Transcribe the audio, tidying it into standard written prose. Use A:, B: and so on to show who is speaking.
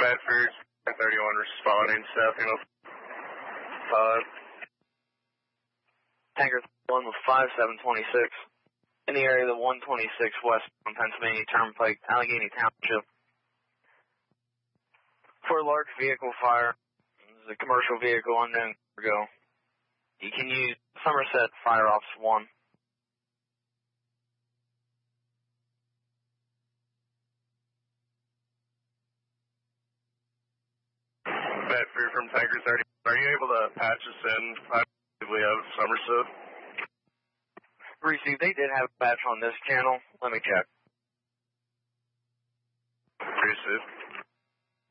A: Bedford 31 responding, staffing of 5.
B: Tanker 1 with 5726 in the area of the 126 West Pennsylvania Turnpike, Allegheny Township. For a large vehicle fire, this is a commercial vehicle unknown cargo. You can use Somerset Fire Ops 1.
A: Bedford from Tanker 30. Are you able to patch us in? I believe we have Somerset.
B: Receive, they did have a patch on this channel. Let me check.
A: Receive.